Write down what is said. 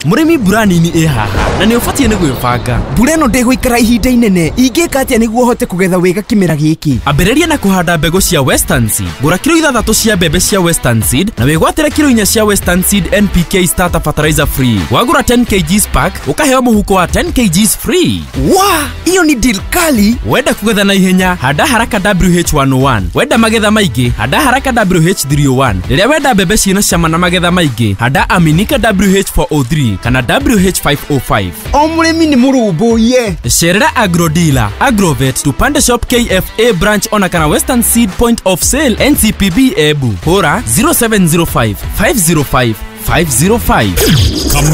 Murimi burani ni haha na ni ufatie ni gwibanga. Mbura ĩno ndĩgũikara ihinda inene. Ingĩka atĩa nĩguo hote kugetha wega kimera gĩkĩ? Ambĩrĩria na kuhanda mbegũ cia Western Seed. Gũra kilo 6 cia mbembe cia Western Seed na wĩgwatĩre kilo 4 cia Western Seed NPK starter fertilizer free. Wagũra 10 kg pack ukaheo mũhuko wa 10 kg free. Iyo ni deal kali. Wenda kugetha na ihenya, handa haraka WH101. Wenda magetha maingĩ, handa haraka WH301. Rĩrĩa wenda mbembe ciĩna cama na magetha maingĩ, handa Aminika WH403 kana WH505. O mũrĩmi nĩ mũrũmbũiye. Cerera Agro Dealer, Agrovet, Tupande Shop KFA branch ona kana Western Seed point of sale NCPB Ebu. Hora 0705 505 505.